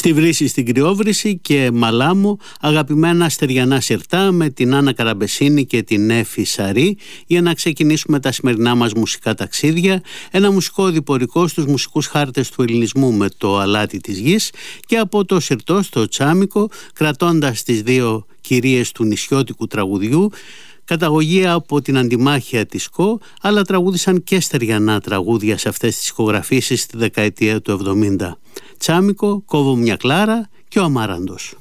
Στη Βρύση στην Κρυόβρυση και Μαλάμο αγαπημένα αστεριανά σιρτά με την Άννα Καραμπεσίνη και την Έφη Σαρή για να ξεκινήσουμε τα σημερινά μας μουσικά ταξίδια. Ένα μουσικό διπορικό στους μουσικούς χάρτες του ελληνισμού με το αλάτι της γης και από το σιρτό στο τσάμικο, κρατώντας τις δύο κυρίες του νησιώτικου τραγουδιού, καταγωγή από την αντιμάχια της ΚΟ, αλλά τραγούδισαν και στεριανά τραγούδια σε αυτές τις ηχογραφήσεις στη δεκαετία του 70. Τσάμικο, Κόβω μια κλάρα και ο Αμάραντος.